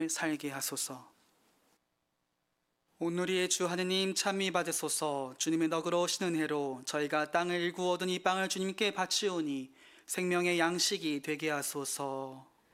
살게 하소서. 오늘의 주 하느님 찬미 받으소서. 주님의 너그러 오신 은혜로 저희가 땅을 일구 얻은 이 빵을 주님께 바치오니 생명의 양식이 되게 하소서.